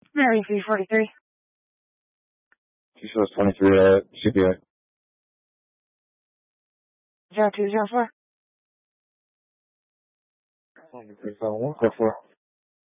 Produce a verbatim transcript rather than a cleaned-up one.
Mary three forty-three. She shows twenty-three, uh, C P A. zero two zero four. one four four.